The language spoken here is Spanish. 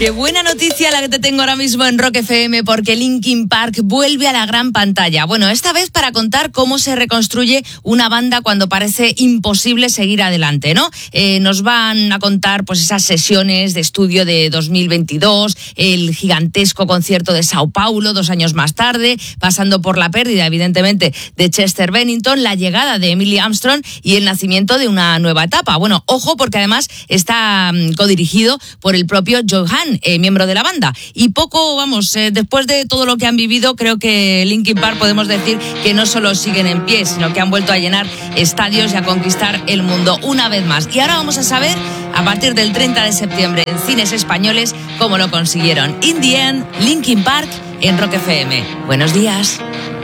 Qué buena noticia la que te tengo ahora mismo en Rock FM, porque Linkin Park vuelve a la gran pantalla. Bueno, esta vez para contar cómo se reconstruye una banda cuando parece imposible seguir adelante, ¿no? Nos van a contar pues esas sesiones de estudio de 2022, el gigantesco concierto de Sao Paulo 2 años más tarde, pasando por la pérdida, evidentemente, de Chester Bennington, la llegada de Emily Armstrong y el nacimiento de una nueva etapa. Bueno, ojo, porque además está codirigido por el propio Joe Hahn, miembro de la banda. Y después de todo lo que han vivido, creo que Linkin Park podemos decir que no solo siguen en pie, sino que han vuelto a llenar estadios y a conquistar el mundo una vez más. Y ahora vamos a saber, a partir del 30 de septiembre en cines españoles, cómo lo consiguieron. In the End, Linkin Park en Rock FM. Buenos días.